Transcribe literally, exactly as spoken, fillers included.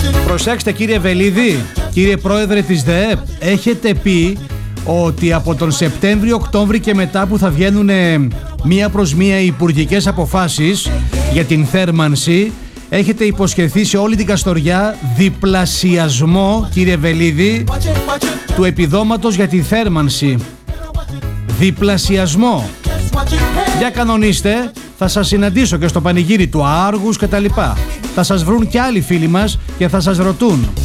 Προσέξτε κύριε Βελίδη, κύριε πρόεδρε της ΔΕΕΠ, έχετε πει ότι από τον Σεπτέμβριο-Οκτώβρη και μετά που θα βγαίνουν μία προς μία οι υπουργικές αποφάσεις για την θέρμανση, έχετε υποσχεθεί σε όλη την Καστοριά διπλασιασμό, κύριε Βελίδη, του επιδόματος για τη θέρμανση. Διπλασιασμό. Για κανονίστε, θα σας συναντήσω και στο πανηγύρι του Άργους και τα λοιπά. Θα σας βρουν και άλλοι φίλοι μας και θα σας ρωτούν: